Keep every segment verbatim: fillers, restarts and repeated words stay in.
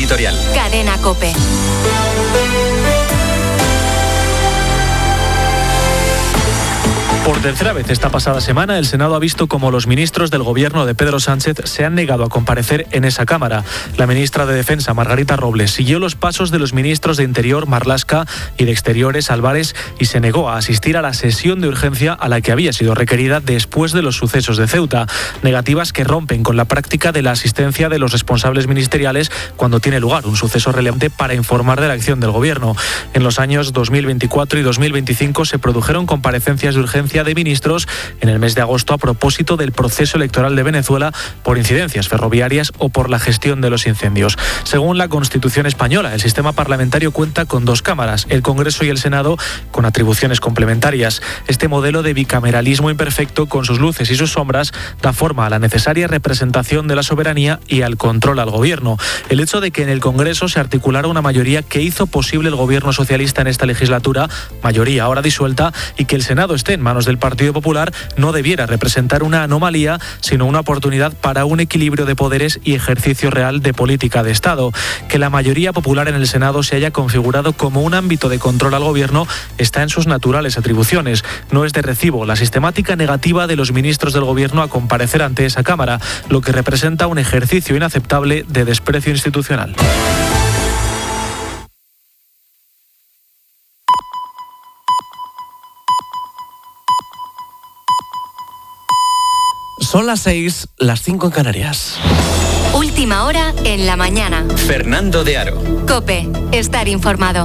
editorial. Cadena COPE. Por tercera vez esta pasada semana, el Senado ha visto cómo los ministros del gobierno de Pedro Sánchez se han negado a comparecer en esa Cámara. La ministra de Defensa, Margarita Robles, siguió los pasos de los ministros de Interior, Marlaska, y de Exteriores, Álvarez, y se negó a asistir a la sesión de urgencia a la que había sido requerida después de los sucesos de Ceuta. Negativas que rompen con la práctica de la asistencia de los responsables ministeriales cuando tiene lugar un suceso relevante para informar de la acción del gobierno. En los años dos mil veinticuatro y dos mil veinticinco se produjeron comparecencias de urgencia de ministros en el mes de agosto a propósito del proceso electoral de Venezuela por incidencias ferroviarias o por la gestión de los incendios. Según la Constitución española, el sistema parlamentario cuenta con dos cámaras, el Congreso y el Senado, con atribuciones complementarias. Este modelo de bicameralismo imperfecto, con sus luces y sus sombras, da forma a la necesaria representación de la soberanía y al control al gobierno. El hecho de que en el Congreso se articulara una mayoría que hizo posible el gobierno socialista en esta legislatura, mayoría ahora disuelta, y que el Senado esté en manos del Partido Popular, no debiera representar una anomalía, sino una oportunidad para un equilibrio de poderes y ejercicio real de política de Estado. Que la mayoría popular en el Senado se haya configurado como un ámbito de control al gobierno está en sus naturales atribuciones. No es de recibo la sistemática negativa de los ministros del gobierno a comparecer ante esa Cámara, lo que representa un ejercicio inaceptable de desprecio institucional. Son las seis, las cinco en Canarias. Última hora en la mañana. Fernando de Aro. COPE. Estar informado.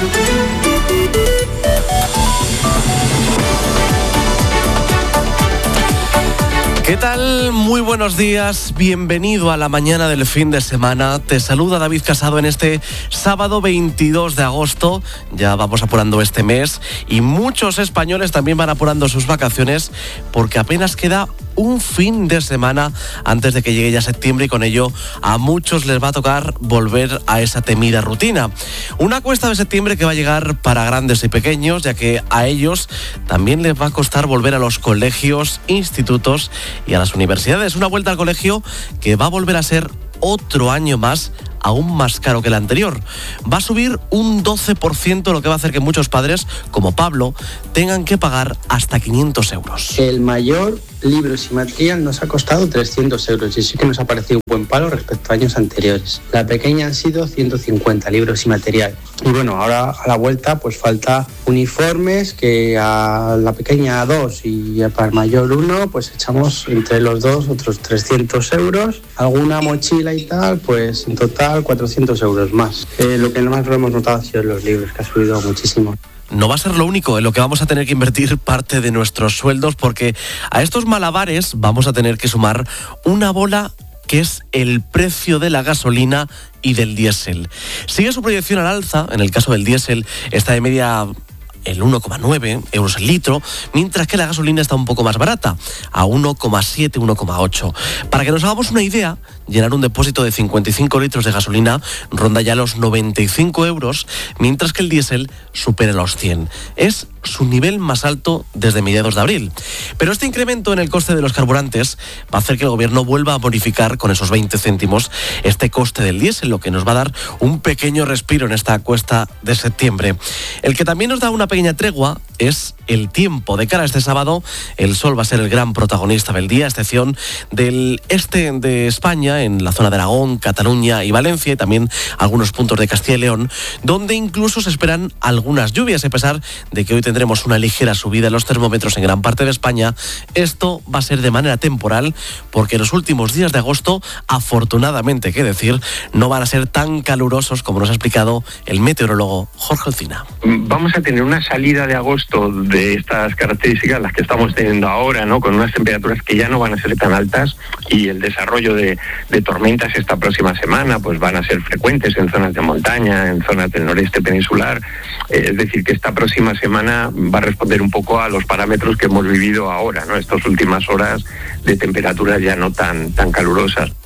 ¿Qué tal? Muy buenos días, bienvenido a la mañana del fin de semana. Te saluda David Casado en este sábado veintidós de agosto. Ya vamos apurando este mes y muchos españoles también van apurando sus vacaciones porque apenas queda un fin de semana antes de que llegue ya septiembre y con ello a muchos les va a tocar volver a esa temida rutina. Una cuesta de septiembre que va a llegar para grandes y pequeños, ya que a ellos también les va a costar volver a los colegios, institutos y a las universidades. Una vuelta al colegio que va a volver a ser otro año más aún más caro que el anterior. Va a subir un doce por ciento, lo que va a hacer que muchos padres, como Pablo, tengan que pagar hasta quinientos euros. El mayor, libros y material, nos ha costado trescientos euros y sí que nos ha parecido un buen palo respecto a años anteriores. La pequeña han sido ciento cincuenta libros y material. Y bueno, ahora a la vuelta pues falta uniformes, que a la pequeña dos y para el mayor uno, pues echamos entre los dos otros trescientos euros. Alguna mochila y tal, pues en total cuatrocientos euros más. Eh, lo que más lo hemos notado ha sido los libros, que ha subido muchísimo. No va a ser lo único en lo que vamos a tener que invertir parte de nuestros sueldos, porque a estos malabares vamos a tener que sumar una bola que es el precio de la gasolina y del diésel. Sigue su proyección al alza. En el caso del diésel está de media el uno coma nueve euros el litro, mientras que la gasolina está un poco más barata, a uno coma siete, uno coma ocho. Para que nos hagamos una idea, llenar un depósito de cincuenta y cinco litros de gasolina ronda ya los noventa y cinco euros, mientras que el diésel supera los cien. Es su nivel más alto desde mediados de abril. Pero este incremento en el coste de los carburantes va a hacer que el gobierno vuelva a bonificar con esos veinte céntimos este coste del diésel, lo que nos va a dar un pequeño respiro en esta cuesta de septiembre. El que también nos da una pequeña tregua es el tiempo. De cara a este sábado, el sol va a ser el gran protagonista del día, a excepción del este de España, en la zona de Aragón, Cataluña y Valencia, y también algunos puntos de Castilla y León, donde incluso se esperan algunas lluvias, a pesar de que hoy tendremos una ligera subida en los termómetros en gran parte de España. Esto va a ser de manera temporal, porque los últimos días de agosto, afortunadamente, que decir, no van a ser tan calurosos como nos ha explicado el meteorólogo Jorge Alsina. Vamos a tener una salida de agosto de estas características, las que estamos teniendo ahora, ¿no? Con unas temperaturas que ya no van a ser tan altas, y el desarrollo de, de tormentas esta próxima semana pues van a ser frecuentes en zonas de montaña, en zonas del noreste peninsular. Eh, es decir, que esta próxima semana va a responder un poco a los parámetros que hemos vivido ahora, ¿no? Estas últimas horas de temperaturas ya no tan, tan calurosas.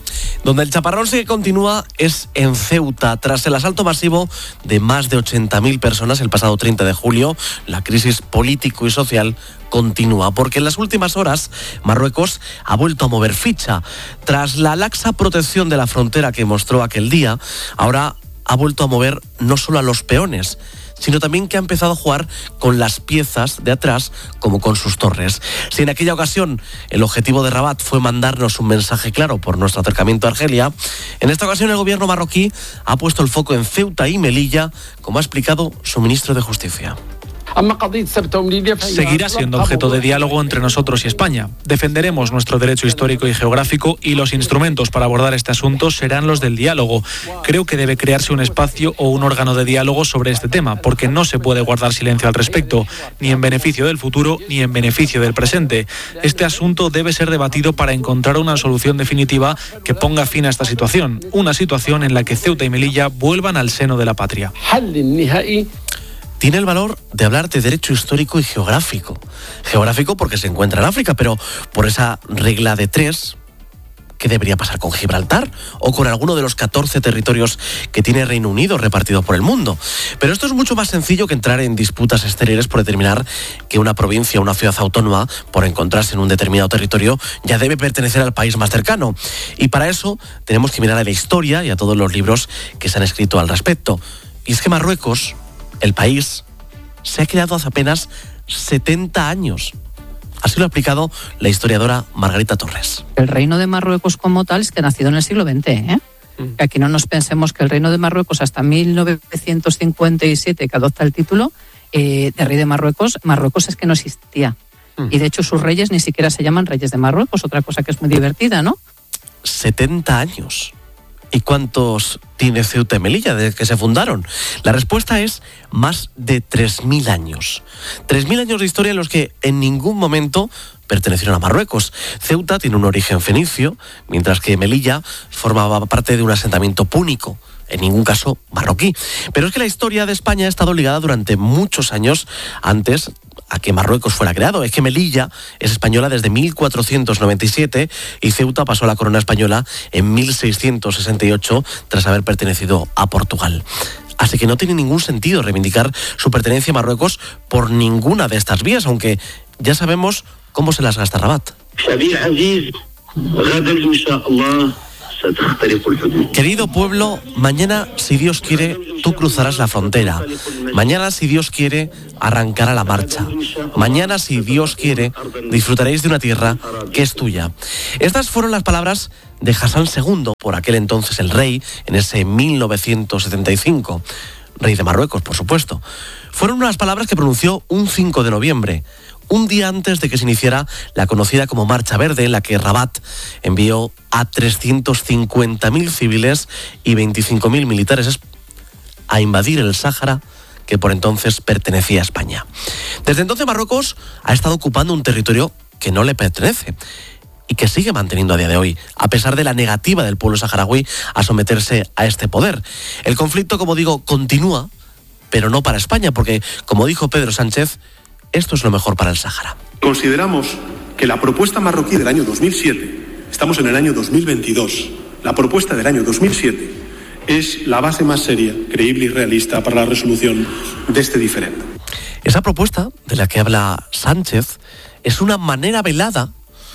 Donde el chaparrón sí que continúa es en Ceuta. Tras el asalto masivo de más de ochenta mil personas el pasado treinta de julio, la crisis político y social continúa, porque en las últimas horas Marruecos ha vuelto a mover ficha. Tras la laxa protección de la frontera que mostró aquel día, ahora ha vuelto a mover no solo a los peones, sino también que ha empezado a jugar con las piezas de atrás, como con sus torres. Si en aquella ocasión el objetivo de Rabat fue mandarnos un mensaje claro por nuestro acercamiento a Argelia, en esta ocasión el gobierno marroquí ha puesto el foco en Ceuta y Melilla, como ha explicado su ministro de Justicia. Seguirá siendo objeto de diálogo entre nosotros y España. Defenderemos nuestro derecho histórico y geográfico y los instrumentos para abordar este asunto serán los del diálogo. Creo que debe crearse un espacio o un órgano de diálogo sobre este tema, porque no se puede guardar silencio al respecto, ni en beneficio del futuro ni en beneficio del presente. Este asunto debe ser debatido para encontrar una solución definitiva que ponga fin a esta situación, una situación en la que Ceuta y Melilla vuelvan al seno de la patria. Tiene el valor de hablar de derecho histórico y geográfico. Geográfico porque se encuentra en África, pero por esa regla de tres, ¿qué debería pasar con Gibraltar o con alguno de los catorce territorios que tiene Reino Unido repartidos por el mundo? Pero esto es mucho más sencillo que entrar en disputas estériles por determinar que una provincia o una ciudad autónoma, por encontrarse en un determinado territorio, ya debe pertenecer al país más cercano. Y para eso tenemos que mirar a la historia y a todos los libros que se han escrito al respecto. Y es que Marruecos, el país, se ha creado hace apenas setenta años. Así lo ha explicado la historiadora Margarita Torres. El reino de Marruecos como tal es que ha nacido en el siglo veinte, ¿eh? Mm. Que aquí no nos pensemos que el reino de Marruecos hasta mil novecientos cincuenta y siete, que adopta el título eh, de rey de Marruecos, Marruecos es que no existía. Mm. Y de hecho sus reyes ni siquiera se llaman reyes de Marruecos, otra cosa que es muy divertida, ¿no? setenta años. ¿Y cuántos tiene Ceuta y Melilla desde que se fundaron? La respuesta es más de tres mil años. tres mil años de historia en los que en ningún momento pertenecieron a Marruecos. Ceuta tiene un origen fenicio, mientras que Melilla formaba parte de un asentamiento púnico, en ningún caso marroquí. Pero es que la historia de España ha estado ligada durante muchos años antes a que Marruecos fuera creado. Es que Melilla es española desde mil cuatrocientos noventa y siete y Ceuta pasó a la corona española en mil seiscientos sesenta y ocho tras haber pertenecido a Portugal. Así que no tiene ningún sentido reivindicar su pertenencia a Marruecos por ninguna de estas vías, aunque ya sabemos cómo se las gasta Rabat. Querido pueblo, mañana, si Dios quiere, tú cruzarás la frontera. Mañana, si Dios quiere, arrancará la marcha. Mañana, si Dios quiere, disfrutaréis de una tierra que es tuya. Estas fueron las palabras de Hassan segundo, por aquel entonces el rey, en ese mil novecientos setenta y cinco. Rey de Marruecos, por supuesto. Fueron unas palabras que pronunció un cinco de noviembre, un día antes de que se iniciara la conocida como Marcha Verde, en la que Rabat envió a trescientos cincuenta mil civiles y veinticinco mil militares a invadir el Sáhara, que por entonces pertenecía a España. Desde entonces Marruecos ha estado ocupando un territorio que no le pertenece y que sigue manteniendo a día de hoy, a pesar de la negativa del pueblo saharaui a someterse a este poder. El conflicto, como digo, continúa, pero no para España, porque, como dijo Pedro Sánchez, esto es lo mejor para el Sáhara. Consideramos que la propuesta marroquí del año dos mil siete, estamos en el año dos mil veintidós, la propuesta del año dos mil siete es la base más seria, creíble y realista para la resolución de este diferendo. Esa propuesta de la que habla Sánchez es una manera velada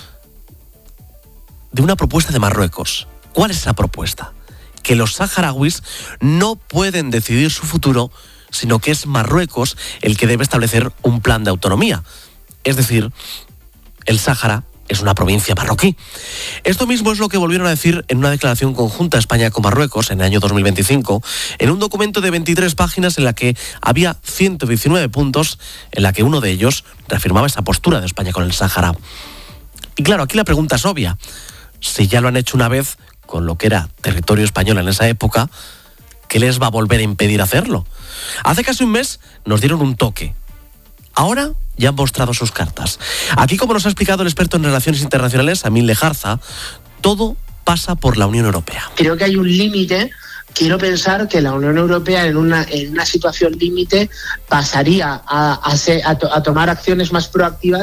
de una propuesta de Marruecos. ¿Cuál es esa propuesta? Que los saharauis no pueden decidir su futuro, sino que es Marruecos el que debe establecer un plan de autonomía. Es decir, el Sáhara es una provincia marroquí. Esto mismo es lo que volvieron a decir en una declaración conjunta España con Marruecos en el año dos mil veinticinco, en un documento de veintitrés páginas en la que había ciento diecinueve puntos, en la que uno de ellos reafirmaba esa postura de España con el Sáhara. Y claro, aquí la pregunta es obvia. Si ya lo han hecho una vez con lo que era territorio español en esa época, ¿qué les va a volver a impedir hacerlo? Hace casi un mes nos dieron un toque. Ahora ya han mostrado sus cartas. Aquí, como nos ha explicado el experto en relaciones internacionales, Amin Lejarza, todo pasa por la Unión Europea. Creo que hay un límite. Quiero pensar que la Unión Europea en una, en una situación límite pasaría a, a, ser, a, to, a tomar acciones más proactivas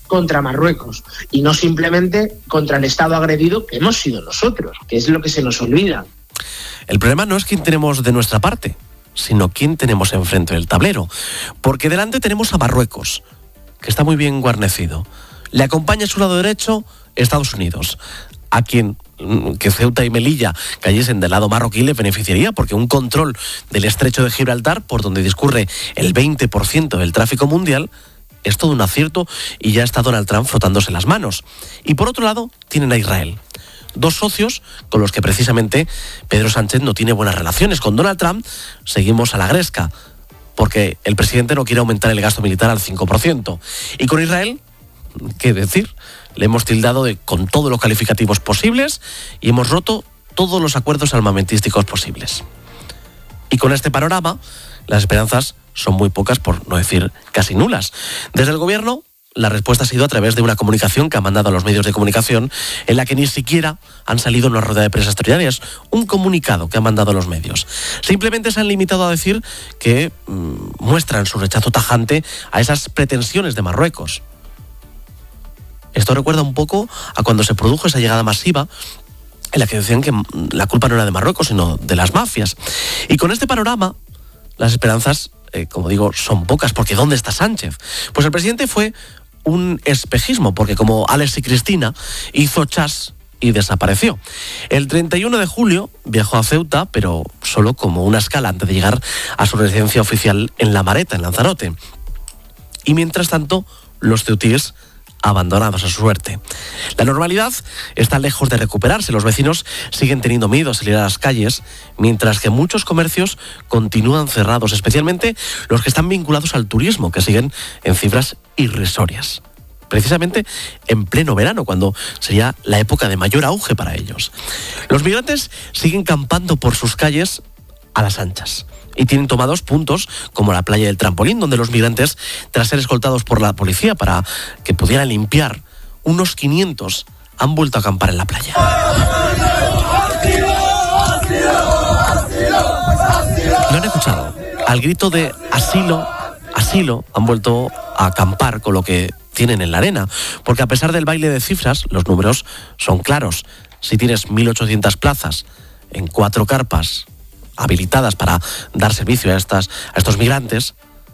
contra Marruecos y no simplemente contra el Estado agredido que hemos sido nosotros, que es lo que se nos olvida. El problema no es quién tenemos de nuestra parte, sino quién tenemos enfrente del tablero. Porque delante tenemos a Marruecos, que está muy bien guarnecido. Le acompaña a su lado derecho Estados Unidos, a quien que Ceuta y Melilla cayesen del lado marroquí le beneficiaría, porque un control del estrecho de Gibraltar, por donde discurre el veinte por ciento del tráfico mundial, es todo un acierto y ya está Donald Trump frotándose las manos. Y por otro lado tienen a Israel, dos socios con los que precisamente Pedro Sánchez no tiene buenas relaciones. Con Donald Trump seguimos a la gresca, porque el presidente no quiere aumentar el gasto militar al cinco por ciento. Y con Israel, ¿qué decir? Le hemos tildado de, con todos los calificativos posibles, y hemos roto todos los acuerdos armamentísticos posibles. Y con este panorama, las esperanzas son muy pocas, por no decir casi nulas. Desde el gobierno, la respuesta ha sido a través de una comunicación que han mandado a los medios de comunicación, en la que ni siquiera han salido en una rueda de prensa extraordinaria. Un comunicado que han mandado a los medios. Simplemente se han limitado a decir que mmm, muestran su rechazo tajante a esas pretensiones de Marruecos. Esto recuerda un poco a cuando se produjo esa llegada masiva en la que decían que la culpa no era de Marruecos, sino de las mafias. Y con este panorama, las esperanzas, eh, como digo, son pocas, porque ¿dónde está Sánchez? Pues el presidente fue un espejismo, porque como Alex y Cristina, hizo chas y desapareció. El treinta y uno de julio viajó a Ceuta, pero solo como una escala antes de llegar a su residencia oficial en La Mareta, en Lanzarote. Y mientras tanto, los ceutíes abandonados a su suerte. La normalidad está lejos de recuperarse. Los vecinos siguen teniendo miedo a salir a las calles, mientras que muchos comercios continúan cerrados, especialmente los que están vinculados al turismo, que siguen en cifras irrisorias. Precisamente en pleno verano, cuando sería la época de mayor auge para ellos. Los migrantes siguen campando por sus calles a las anchas. Y tienen tomados puntos como la playa del Trampolín, donde los migrantes, tras ser escoltados por la policía para que pudieran limpiar, unos quinientos han vuelto a acampar en la playa. ¿Lo han escuchado? Al grito de asilo, asilo, han vuelto a acampar con lo que tienen en la arena. Porque a pesar del baile de cifras, los números son claros. Si tienes mil ochocientas plazas en cuatro carpas habilitadas para dar servicio a, estas, a estos migrantes,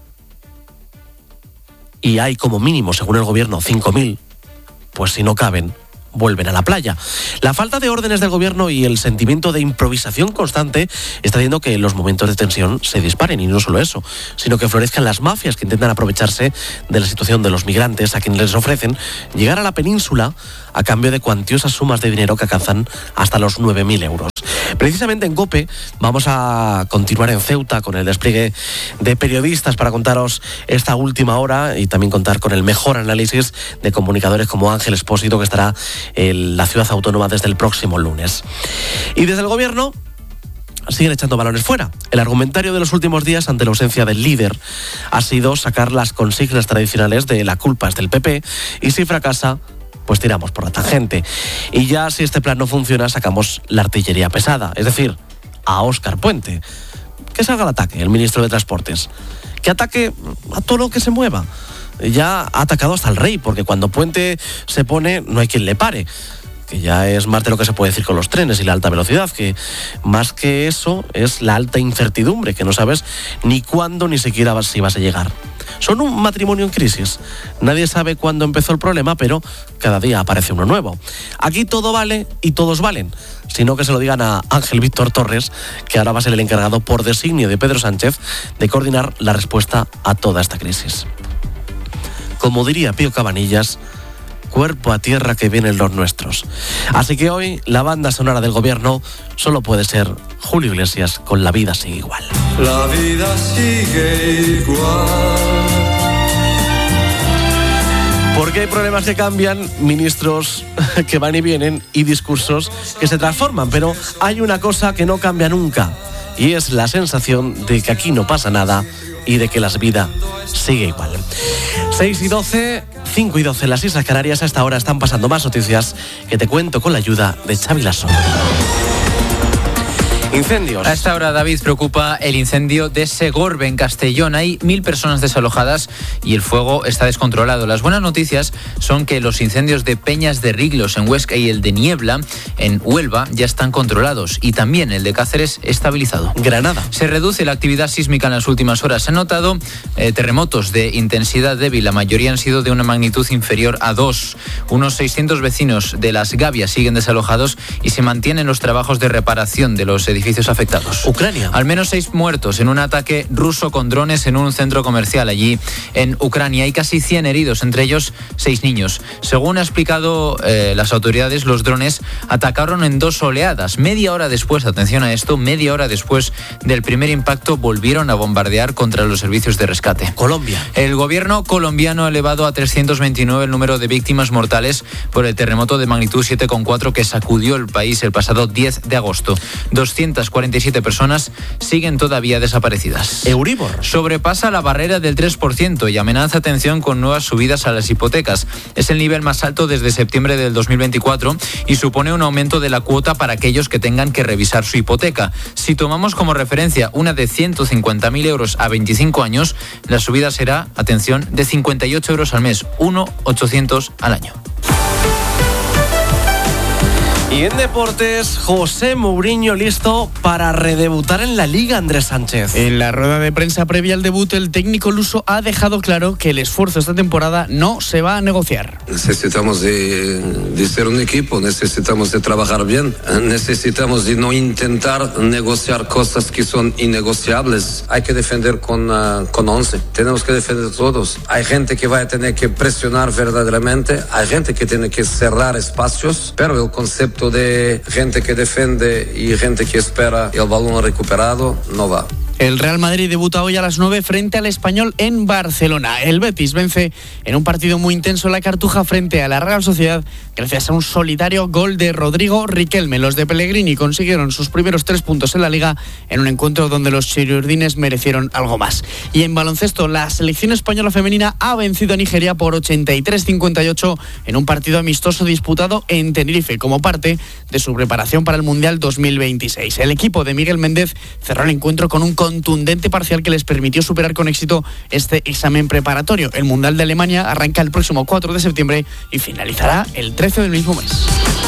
y hay como mínimo, según el gobierno, cinco mil, pues si no caben, vuelven a la playa. La falta de órdenes del gobierno y el sentimiento de improvisación constante está haciendo que los momentos de tensión se disparen, y no solo eso, sino que florezcan las mafias que intentan aprovecharse de la situación de los migrantes, a quienes les ofrecen llegar a la península a cambio de cuantiosas sumas de dinero que alcanzan hasta los nueve mil euros. Precisamente en COPE vamos a continuar en Ceuta con el despliegue de periodistas para contaros esta última hora y también contar con el mejor análisis de comunicadores como Ángel Expósito, que estará en la ciudad autónoma desde el próximo lunes. Y desde el gobierno siguen echando balones fuera. El argumentario de los últimos días ante la ausencia del líder ha sido sacar las consignas tradicionales de la culpa es del P P, y si fracasa, pues tiramos por la tangente. Y ya si este plan no funciona, sacamos la artillería pesada, es decir, a Óscar Puente. Que salga al ataque el ministro de Transportes. Que ataque a todo lo que se mueva. Ya ha atacado hasta el rey, porque cuando Puente se pone, no hay quien le pare. Que ya es más de lo que se puede decir con los trenes y la alta velocidad, que más que eso es la alta incertidumbre, que no sabes ni cuándo ni siquiera si vas a llegar. Son un matrimonio en crisis. Nadie sabe cuándo empezó el problema, pero cada día aparece uno nuevo. Aquí todo vale y todos valen. Sino que se lo digan a Ángel Víctor Torres, que ahora va a ser el encargado por designio de Pedro Sánchez de coordinar la respuesta a toda esta crisis. Como diría Pío Cabanillas, cuerpo a tierra que vienen los nuestros. Así que hoy la banda sonora del gobierno solo puede ser Julio Iglesias con La vida sigue igual. La vida sigue igual. Porque hay problemas que cambian, ministros que van y vienen y discursos que se transforman, pero hay una cosa que no cambia nunca, y es la sensación de que aquí no pasa nada y de que la vida sigue igual. seis y doce, cinco y doce en las Islas Canarias. A esta hora están pasando más noticias que te cuento con la ayuda de Xavi Lasso. Incendios. A esta hora, David, preocupa el incendio de Segorbe, en Castellón. Hay mil personas desalojadas y el fuego está descontrolado. Las buenas noticias son que los incendios de Peñas de Riglos en Huesca y el de Niebla en Huelva ya están controlados, y también el de Cáceres estabilizado. Granada. Se reduce la actividad sísmica en las últimas horas. Se han notado eh, terremotos de intensidad débil. La mayoría han sido de una magnitud inferior a dos. Unos seiscientos vecinos de Las Gavias siguen desalojados y se mantienen los trabajos de reparación de los edificios afectados. Ucrania. Al menos seis muertos en un ataque ruso con drones en un centro comercial allí en Ucrania. Hay casi cien heridos, entre ellos seis niños. Según ha explicado eh, las autoridades, los drones atacaron en dos oleadas. Media hora después, atención a esto, media hora después del primer impacto volvieron a bombardear contra los servicios de rescate. Colombia. El gobierno colombiano ha elevado a trescientos veintinueve el número de víctimas mortales por el terremoto de magnitud siete coma cuatro que sacudió el país el pasado diez de agosto. doscientas cuarenta y siete personas siguen todavía desaparecidas. Euribor. Sobrepasa la barrera del tres por ciento y amenaza atención con nuevas subidas a las hipotecas. Es el nivel más alto desde septiembre del dos mil veinticuatro y supone un aumento de la cuota para aquellos que tengan que revisar su hipoteca. Si tomamos como referencia una de ciento cincuenta mil euros a veinticinco años, la subida será, atención, de cincuenta y ocho euros al mes, mil ochocientos al año. Y en deportes, José Mourinho listo para redebutar en la Liga, Andrés Sánchez. En la rueda de prensa previa al debut, el técnico luso ha dejado claro que el esfuerzo esta temporada no se va a negociar. Necesitamos de, de ser un equipo, necesitamos de trabajar bien, necesitamos de no intentar negociar cosas que son innegociables. Hay que defender con, uh, con once, tenemos que defender todos. Hay gente que va a tener que presionar verdaderamente, hay gente que tiene que cerrar espacios, pero el concepto de gente que defiende y gente que espera el balón recuperado no va. El Real Madrid debuta hoy a las nueve frente al Español en Barcelona. El Betis vence en un partido muy intenso la Cartuja frente a la Real Sociedad gracias a un solitario gol de Rodrigo Riquelme. Los de Pellegrini consiguieron sus primeros tres puntos en la Liga en un encuentro donde los chiriurdines merecieron algo más. Y en baloncesto, la selección española femenina ha vencido a Nigeria por ochenta y tres a cincuenta y ocho en un partido amistoso disputado en Tenerife como parte de su preparación para el Mundial dos mil veintiséis. El equipo de Miguel Méndez cerró el encuentro con un contundente parcial que les permitió superar con éxito este examen preparatorio. El Mundial de Alemania arranca el próximo cuatro de septiembre y finalizará el trece del mismo mes.